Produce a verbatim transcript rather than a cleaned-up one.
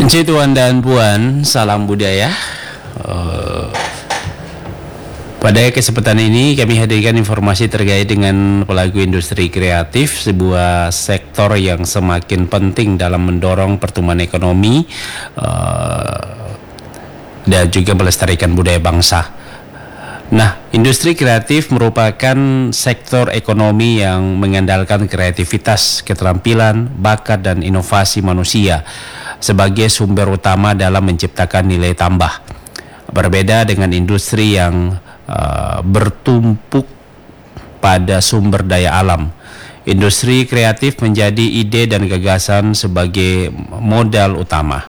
Punce tuan dan puan, salam budaya. Uh, pada kesempatan ini kami hadirkan informasi terkait dengan pelaku industri kreatif, sebuah sektor yang semakin penting dalam mendorong pertumbuhan ekonomi uh, dan juga melestarikan budaya bangsa. Nah, industri kreatif merupakan sektor ekonomi yang mengandalkan kreativitas, keterampilan, bakat, dan inovasi manusia sebagai sumber utama dalam menciptakan nilai tambah. Berbeda dengan industri yang uh, bertumpuk pada sumber daya alam, industri kreatif menjadi ide dan gagasan sebagai modal utama.